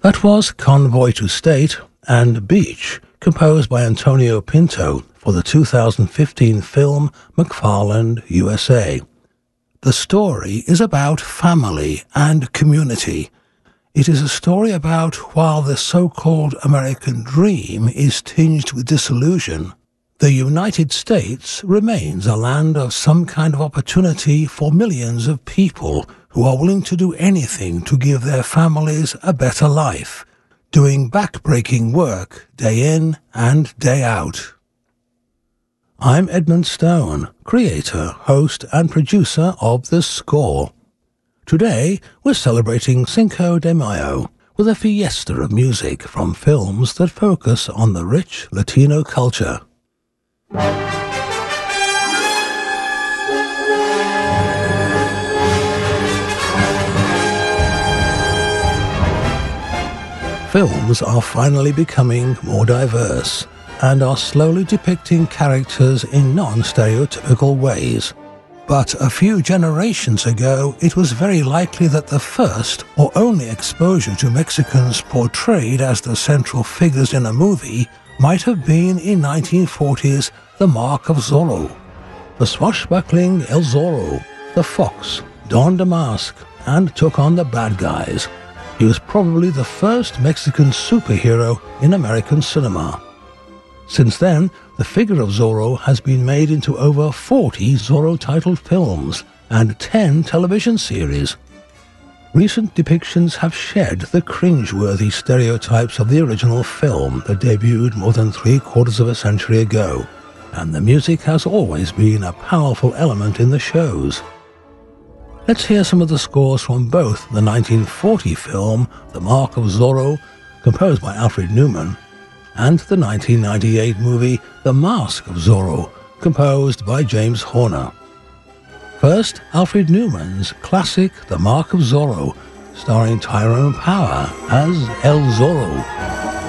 That was Convoy to State and Beach, composed by Antonio Pinto for the 2015 film McFarland, USA. The story is about family and community. It is a story about while the so-called American dream is tinged with disillusion, the United States remains a land of some kind of opportunity for millions of people who are willing to do anything to give their families a better life, doing back-breaking work day in and day out. I'm Edmund Stone, creator, host and producer of The Score. Today we're celebrating Cinco de Mayo with a fiesta of music from films that focus on the rich Latino culture. Films are finally becoming more diverse and are slowly depicting characters in non-stereotypical ways. But a few generations ago, it was very likely that the first or only exposure to Mexicans portrayed as the central figures in a movie might have been in 1940's The Mark of Zorro. The swashbuckling El Zorro, the fox, donned a mask and took on the bad guys. He was probably the first Mexican superhero in American cinema. Since then, the figure of Zorro has been made into over 40 Zorro-titled films and 10 television series. Recent depictions have shed the cringe-worthy stereotypes of the original film that debuted more than 3/4 of a century ago, and the music has always been a powerful element in the shows. Let's hear some of the scores from both the 1940 film The Mark of Zorro, composed by Alfred Newman, and the 1998 movie The Mask of Zorro, composed by James Horner. First, Alfred Newman's classic The Mark of Zorro, starring Tyrone Power as El Zorro.